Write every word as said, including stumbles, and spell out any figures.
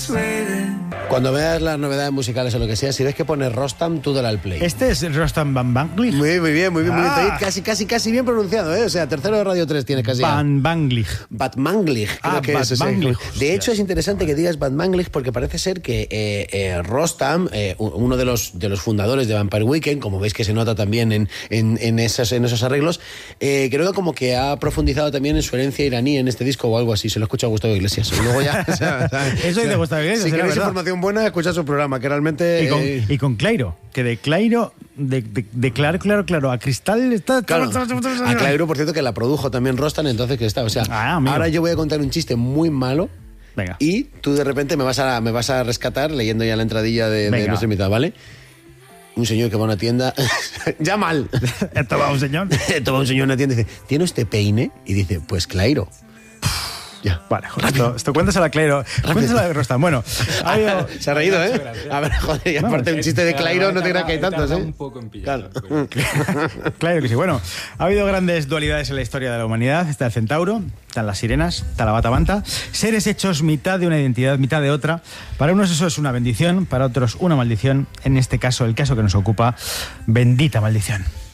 Cuando veas las novedades musicales o lo que sea, si ves que pone Rostam, tú dale al play. Este es Rostam Van Banglich. Muy, muy bien, muy bien, muy bien. Ah. Casi, casi, casi bien pronunciado, ¿eh? O sea, tercero de Radio tres tienes casi. Van Banglich. Batmanglich, creo Ah, que es ese. Batmanglich. De hecho, es interesante que digas Batmanglich porque parece ser que eh, eh, Rostam, eh, uno de los, de los fundadores de Vampire Weekend, como veis que se nota también en, en, en, esas, en esos arreglos, eh, creo que como que ha profundizado también en su herencia iraní en este disco o algo así. Se lo escucha a Gustavo Iglesias. Y luego ya, o sea, Eso dice Gustavo Iglesias. Si era queréis verdad. información buena, escuchad su programa, que realmente... Y con, eh, y con Clairo, que de Clairo, de, de, de claro, claro, claro, a Cristal está... Claro, a Clairo, por cierto, que la produjo también Rostam, entonces que está, o sea, Ah, amigo. ahora yo voy a contar un chiste muy malo. Venga. Y tú de repente me vas a, me vas a rescatar leyendo ya la entradilla de, de Venga. nuestro invitado, ¿vale? Un señor que va a una tienda, ya mal. Esto va un señor. Esto va un señor a una tienda y dice, ¿tiene usted peine? Y dice, pues Clairo. Ya. Vale, joder, esto, esto cuéntasela a Clairo. Cuéntasela a Rostam. Bueno, ha habido... Se ha reído, ¿eh? A ver, joder, y aparte un chiste de Clairo no te creas que hay tantos, ¿eh? Un poco en pillarlo, Claro. pero- Claro que sí. Bueno, ha habido grandes dualidades en la historia de la humanidad. Está el centauro, están las sirenas, está la batamanta. Seres hechos mitad de una identidad, mitad de otra. Para unos eso es una bendición, para otros una maldición. En este caso, el caso que nos ocupa, bendita maldición.